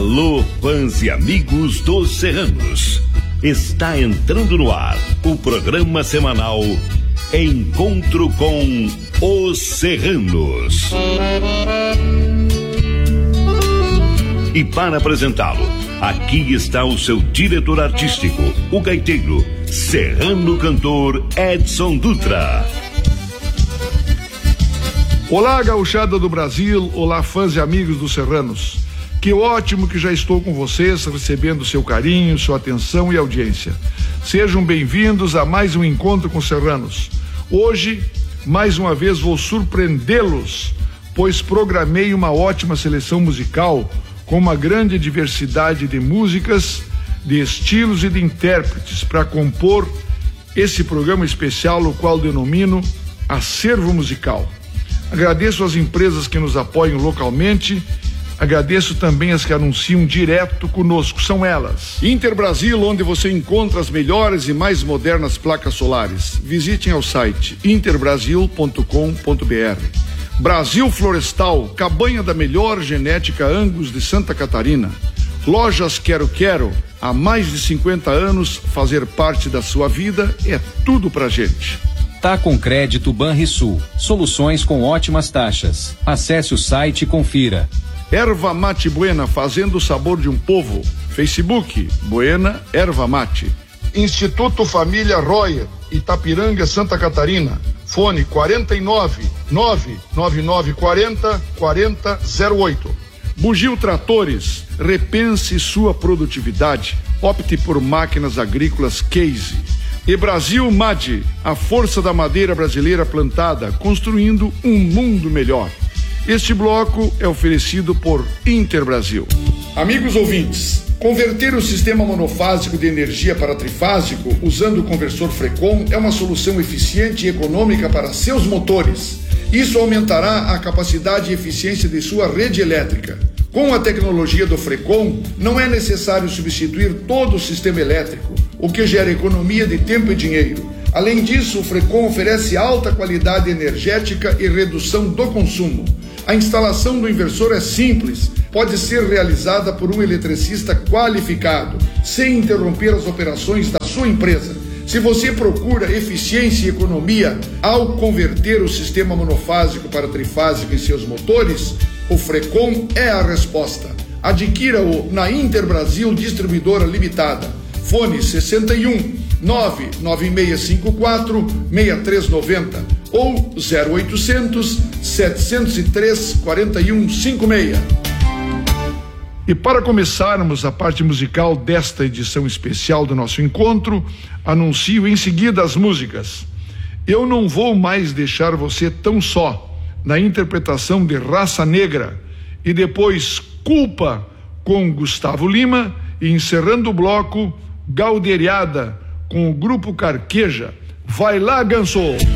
Alô, fãs e amigos dos Serranos. Está entrando no ar o programa semanal Encontro com os Serranos. E para apresentá-lo, aqui está o seu diretor artístico, o gaiteiro, serrano cantor Edson Dutra. Olá, gauchada do Brasil, olá, fãs e amigos dos Serranos. Que ótimo que já estou com vocês, recebendo seu carinho, sua atenção e audiência. Sejam bem-vindos a mais um Encontro com os Serranos. Hoje, mais uma vez, vou surpreendê-los, pois programei uma ótima seleção musical com uma grande diversidade de músicas, de estilos e de intérpretes para compor esse programa especial, o qual denomino Acervo Musical. Agradeço às empresas que nos apoiam localmente, agradeço também as que anunciam direto conosco, são elas: Inter Brasil, onde você encontra as melhores e mais modernas placas solares. Visitem ao site interbrasil.com.br. Brasil Florestal, cabanha da melhor genética Angus de Santa Catarina. Lojas Quero Quero, há mais de 50 anos, fazer parte da sua vida é tudo pra gente. Tá com crédito Banrisul, soluções com ótimas taxas. Acesse o site e confira. Erva Mate Buena, fazendo o sabor de um povo. Facebook, Buena Erva Mate. Instituto Família Royer, Itapiranga, Santa Catarina. Fone 49 99940 4008. Bugio Tratores, repense sua produtividade. Opte por máquinas agrícolas Case. E Brasil MAD, a força da madeira brasileira plantada, construindo um mundo melhor. Este bloco é oferecido por Inter Brasil. Amigos ouvintes, converter o sistema monofásico de energia para trifásico usando o conversor Frecon é uma solução eficiente e econômica para seus motores. Isso aumentará a capacidade e eficiência de sua rede elétrica. Com a tecnologia do Frecon, não é necessário substituir todo o sistema elétrico, o que gera economia de tempo e dinheiro. Além disso, o Frecon oferece alta qualidade energética e redução do consumo. A instalação do inversor é simples, pode ser realizada por um eletricista qualificado, sem interromper as operações da sua empresa. Se você procura eficiência e economia ao converter o sistema monofásico para trifásico em seus motores, o Frecon é a resposta. Adquira-o na Inter Brasil Distribuidora Limitada. Fone 61 99654 6390 ou 0800 703 4156. E para começarmos a parte musical desta edição especial do nosso encontro, anuncio em seguida as músicas. Eu não vou mais deixar você tão só, na interpretação de Raça Negra, e depois Culpa com Gustavo Lima, e encerrando o bloco, Galderiada com o Grupo Carqueja. Vai lá, Ganso!